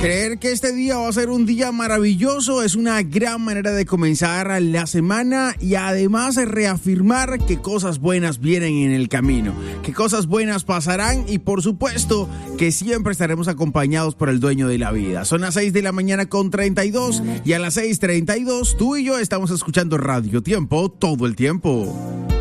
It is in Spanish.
Creer que este día va a ser un día maravilloso es una gran manera de comenzar la semana y además reafirmar que cosas buenas vienen en el camino, que cosas buenas pasarán y por supuesto que siempre estaremos acompañados por el dueño de la vida. Son las 6 de la mañana con 32 y a las 6:32 tú y yo estamos escuchando Radio Tiempo todo el tiempo.